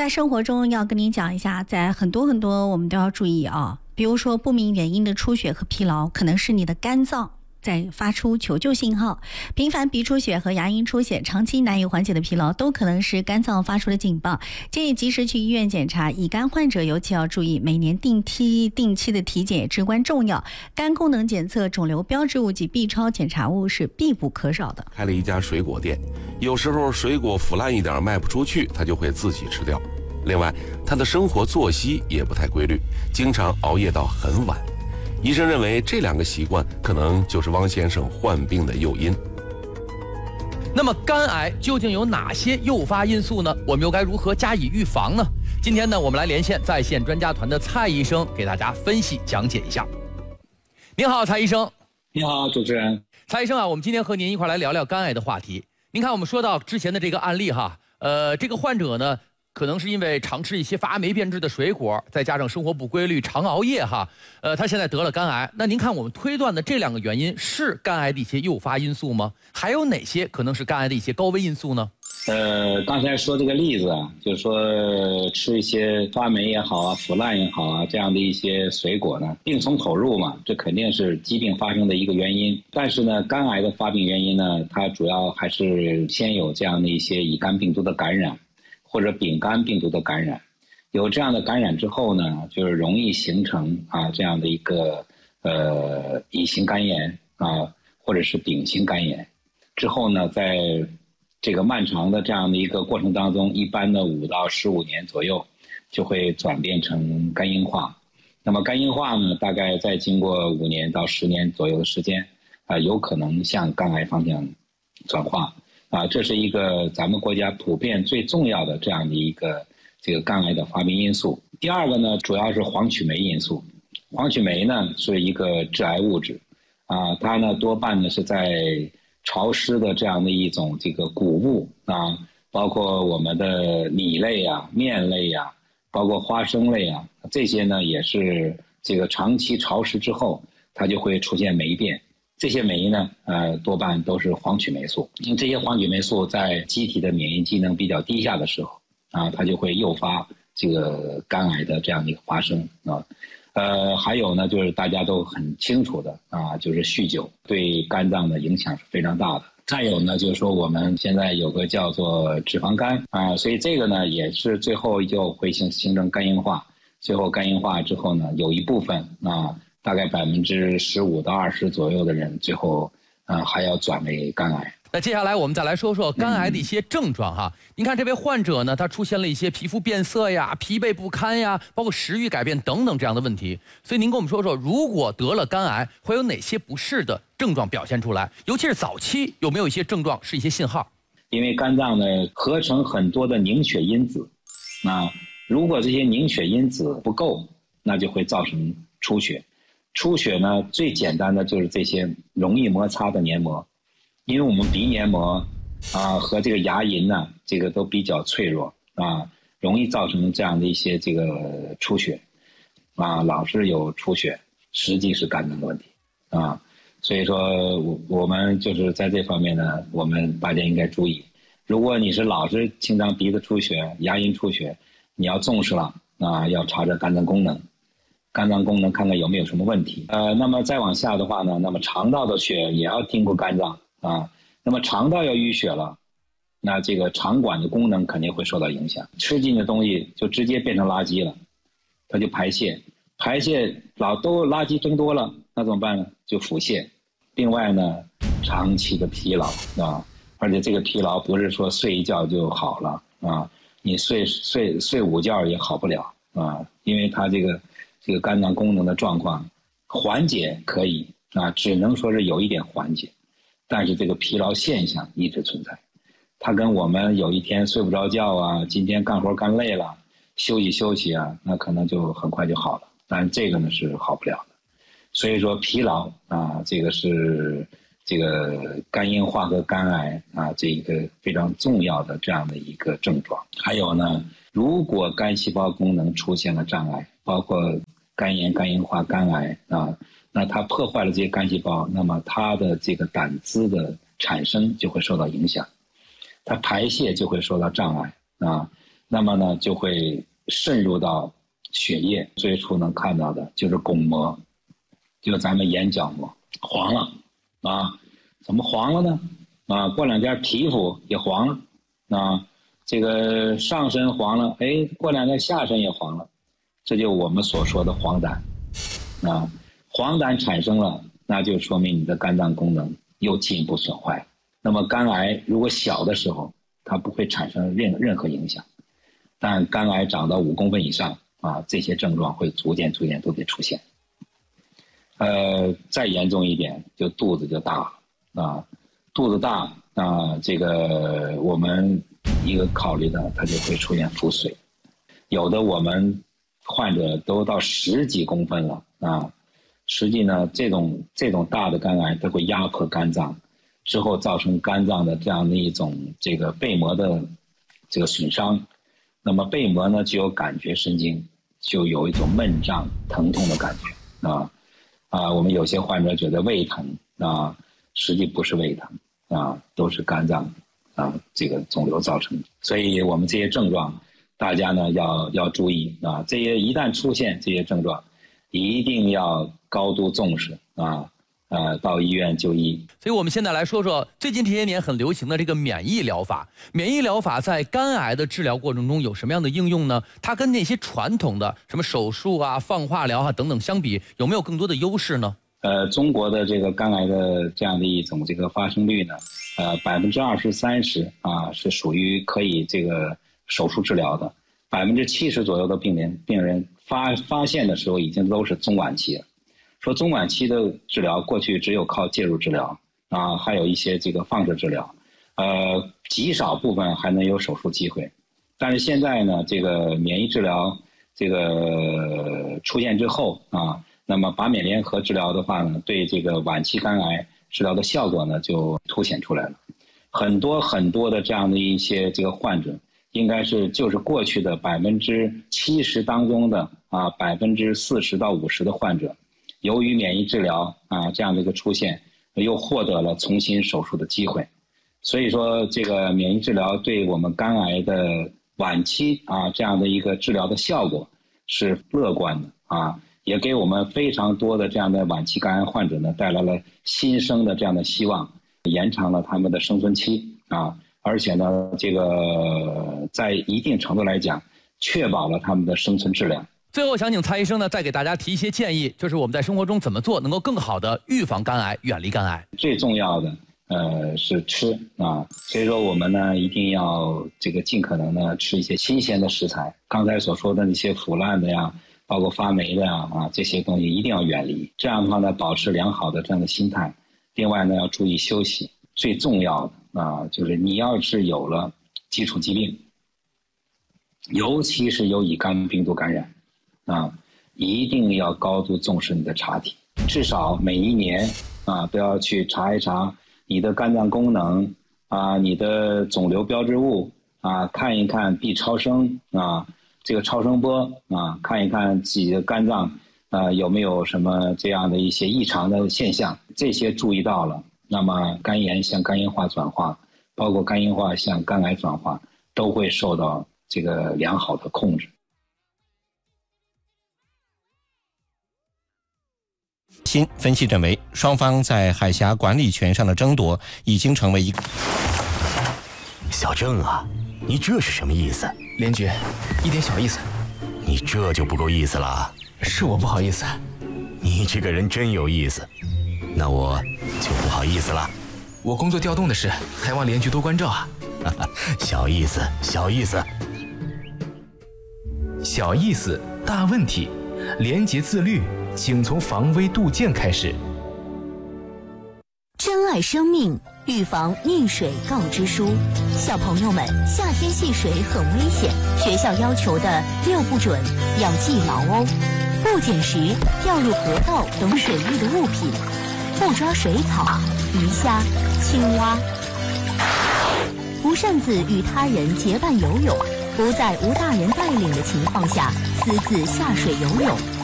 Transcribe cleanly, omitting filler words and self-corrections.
在生活中要跟您讲一下，在很多我们都要注意啊，比如说不明原因的出血和疲劳，可能是你的肝脏在发出求救信号。频繁鼻出血和牙龈出血，长期难以缓解的疲劳，都可能是肝脏发出的警报。建议及时去医院检查。乙肝患者尤其要注意，每年定期的体检也至关重要。肝功能检测、肿瘤标志物及 B 超检查物是必不可少的。 开了一家水果店，有时候水果腐烂一点卖不出去，他就会自己吃掉。另外，他的生活作息也不太规律，经常熬夜到很晚。医生认为这2个习惯可能就是汪先生患病的诱因。 那么肝癌究竟有哪些诱发因素呢？我们又该如何加以预防呢？今天呢，我们来连线在线专家团的蔡医生，给大家分析讲解一下。您好，蔡医生。 你好，主持人。 蔡医生啊，我们今天和您一块来聊聊肝癌的话题。您看，我们说到之前的这个案例哈，这个患者呢，可能是因为常吃一些发霉变质的水果，再加上生活不规律、常熬夜哈，他现在得了肝癌。那您看，我们推断的这2个原因是肝癌的一些诱发因素吗？还有哪些可能是肝癌的一些高危因素呢？ 刚才说这个例子啊，就是说吃一些发霉也好啊、腐烂也好啊，这样的一些水果呢，病从口入嘛，这肯定是疾病发生的一个原因。但是呢，肝癌的发病原因呢，它主要还是先有这样的一些乙肝病毒的感染。或者丙肝病毒的感染，有这样的感染之后呢，就是容易形成这样的一个乙型肝炎或者是丙型肝炎。之后呢，在这个漫长的这样的一个过程当中，一般的5到15年左右，就会转变成肝硬化。那么肝硬化呢，大概再经过5年到10年左右的时间，有可能向肝癌方向转化。这是一个咱们国家普遍最重要的这样的一个这个肝癌的发病因素。第2个呢，主要是黄曲霉因素。黄曲霉呢是一个致癌物质，它呢多半呢是在潮湿的这样的一种这个谷物包括我们的米类啊、面类啊，包括花生类啊，这些呢也是这个长期潮湿之后，它就会出现霉变。这些酶呢，多半都是黄曲霉素。这些黄曲霉素在机体的免疫机能比较低下的时候，它就会诱发这个肝癌的这样的一个发生还有呢，就是大家都很清楚的就是酗酒对肝脏的影响是非常大的。再有呢，就是说我们现在有个叫做脂肪肝所以这个呢也是最后就会形成肝硬化。最后肝硬化之后呢，有一部分大概15%到20%左右的人，最后还要转为肝癌。 那接下来我们再来说说肝癌的一些症状哈。您看这位患者呢，他出现了一些皮肤变色呀、疲惫不堪呀，包括食欲改变等等这样的问题。所以您跟我们说说，如果得了肝癌，会有哪些不适的症状表现出来？尤其是早期有没有一些症状是一些信号？ 因为肝脏呢合成很多的凝血因子，如果这些凝血因子不够，那就会造成出血。出血呢，最简单的就是这些容易摩擦的黏膜，因为我们鼻黏膜和这个牙龈呢，这个都比较脆弱容易造成这样的一些这个出血老是有出血，实际是肝脏的问题所以说我们就是在这方面呢，我们大家应该注意。如果你是老是经常鼻子出血、牙龈出血，你要重视了要查查肝脏功能。肝脏功能看看有没有什么问题。那么再往下的话呢，那么肠道的血也要经过肝脏那么肠道要淤血了，那这个肠管的功能肯定会受到影响。吃进的东西就直接变成垃圾了，它就排泄都垃圾增多了，那怎么办呢？就腹泻。另外呢，长期的疲劳而且这个疲劳不是说睡一觉就好了你睡午觉也好不了因为它这个肝脏功能的状况缓解可以只能说是有一点缓解，但是这个疲劳现象一直存在。它跟我们有一天睡不着觉今天干活干累了，休息那可能就很快就好了，但是这个呢是好不了的。所以说疲劳这个是这个肝硬化和肝癌这一个非常重要的这样的一个症状。还有呢，如果肝细胞功能出现了障碍，包括肝炎、肝硬化、肝癌那它破坏了这些肝细胞，那么它的这个胆汁的产生就会受到影响，它排泄就会受到障碍那么呢就会渗入到血液，最初能看到的就是巩膜，就是咱们眼角膜黄了啊。怎么黄了呢？啊，过两天皮肤也黄了啊，这个上身黄了，哎，过两天下身也黄了，这就我们所说的黄疸啊。黄疸产生了，那就说明你的肝脏功能又进一步损坏。那么肝癌如果小的时候，它不会产生任何影响，但肝癌长到5公分以上啊，这些症状会逐渐都得出现。再严重一点，就肚子就大了啊，肚子大啊，这个我们一个考虑的，它就会出现腹水，有的我们患者都到10几公分了啊。实际呢，这种大的肝癌，它会压迫肝脏，之后造成肝脏的这样的一种这个背膜的这个损伤。那么背膜呢，就有感觉神经，就有一种闷胀、疼痛的感觉啊。我们有些患者觉得胃疼啊，实际不是胃疼啊，都是肝脏啊这个肿瘤造成的。所以我们这些症状，大家呢要注意啊，这些一旦出现这些症状，一定要高度重视啊，到医院就医。 所以我们现在来说说最近这些年很流行的这个免疫疗法。免疫疗法在肝癌的治疗过程中有什么样的应用呢？它跟那些传统的什么手术啊、放化疗啊等等相比，有没有更多的优势呢？ 中国的这个肝癌的这样的一种这个发生率呢，20%-30%啊是属于可以这个手术治疗的，70%左右的病人发现的时候已经都是中晚期了。说中晚期的治疗过去只有靠介入治疗啊，还有一些这个放射治疗，极少部分还能有手术机会。但是现在呢，这个免疫治疗这个出现之后啊，那么靶免联合治疗的话呢，对这个晚期肝癌治疗的效果呢就凸显出来了。很多的这样的一些这个患者，应该就是过去的70%当中的40%到50%的患者，由于免疫治疗啊这样的一个出现，又获得了重新手术的机会。所以说这个免疫治疗对我们肝癌的晚期啊这样的一个治疗的效果是乐观的啊，也给我们非常多的这样的晚期肝癌患者呢带来了新生的这样的希望，延长了他们的生存期啊，而且呢这个在一定程度来讲确保了他们的生存质量。 最后想请蔡医生呢再给大家提一些建议，就是我们在生活中怎么做能够更好的预防肝癌、远离肝癌。 最重要的是吃啊，所以说我们呢一定要这个尽可能呢吃一些新鲜的食材，刚才所说的那些腐烂的呀，包括发霉的呀这些东西一定要远离。这样的话呢，保持良好的这样的心态。另外呢，要注意休息。最重要的就是你要是有了基础疾病，尤其是有乙肝病毒感染一定要高度重视你的查体，至少每1年都要去查一查你的肝脏功能你的肿瘤标志物看一看 B 超声这个超声波看一看自己的肝脏有没有什么这样的一些异常的现象，这些注意到了，那么肝炎向肝硬化转化，包括肝硬化向肝癌转化，都会受到这个良好的控制。 新分析认为，双方在海峡管理权上的争夺已经成为一个。 小郑啊，你这是什么意思？ 连局，一点小意思。 你这就不够意思了。 是我不好意思。 你这个人真有意思，那我就不好意思了。 我工作调动的事，还望连局多关照啊。 小意思，小意思。 小意思，大问题。廉洁自律，请从防微杜渐开始。 珍爱生命，预防溺水告知书。小朋友们，夏天戏水很危险，学校要求的6不准要记牢哦。不捡拾掉入河道等水域的物品，不抓水草、鱼虾、青蛙，不擅自与他人结伴游泳，不在无大人带领的情况下私自下水游泳。